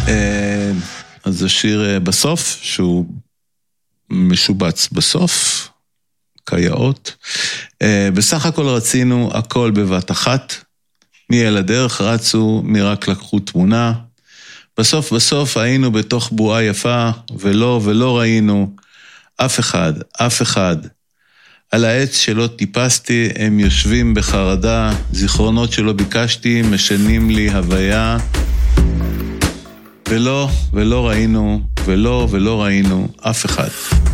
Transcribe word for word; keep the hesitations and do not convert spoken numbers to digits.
אז זה שיר בסוף, שהוא משובץ בסוף, קייאות. בסך הכל רצינו הכל בבת אחת, מי אל הדרך רצו, מי רק לקחו תמונה. בסוף בסוף היינו בתוך בועה יפה, ולא ולא ראינו אף אחד, אף אחד. על העץ שלא טיפסתי, הם יושבים בחרדה, זיכרונות שלא ביקשתי, משנים לי הוויה. ולא ולא ראינו, ולא ולא ראינו אף אחד.